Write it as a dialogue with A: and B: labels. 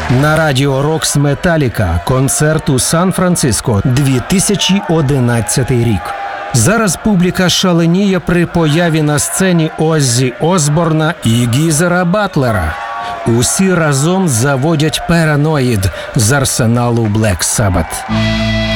A: На Радіо Рокс Металіка. Концерт у Сан-Франциско, 2011 рік. Зараз публіка шаленіє при появі на сцені Оззі Осборна і Гізера Батлера. Усі разом заводять Paranoid з арсеналу Black Sabbath.